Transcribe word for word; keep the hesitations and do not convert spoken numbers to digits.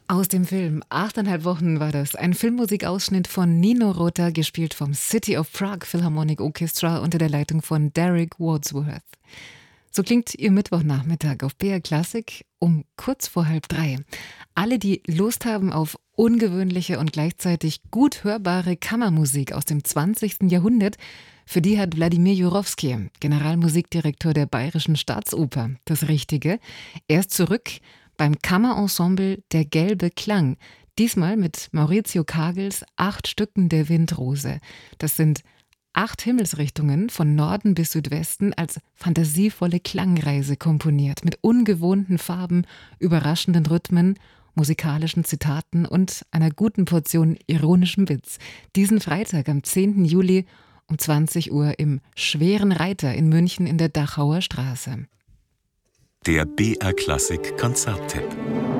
Aus dem Film Achteinhalb Wochen war das. Ein Filmmusikausschnitt von Nino Rota, gespielt vom City of Prague Philharmonic Orchestra unter der Leitung von Derek Wadsworth. So klingt Ihr Mittwochnachmittag auf B R Klassik um kurz vor halb drei. Alle, die Lust haben auf ungewöhnliche und gleichzeitig gut hörbare Kammermusik aus dem zwanzigsten Jahrhundert, für die hat Wladimir Jurowski, Generalmusikdirektor der Bayerischen Staatsoper, das Richtige. Er ist zurück beim Kammerensemble Der gelbe Klang, diesmal mit Maurizio Kagels acht Stücken der Windrose. Das sind acht Himmelsrichtungen von Norden bis Südwesten als fantasievolle Klangreise komponiert, mit ungewohnten Farben, überraschenden Rhythmen, musikalischen Zitaten und einer guten Portion ironischem Witz. Diesen Freitag am zehnten Juli um zwanzig Uhr im Schweren Reiter in München in der Dachauer Straße. Der B R Klassik Konzerttipp.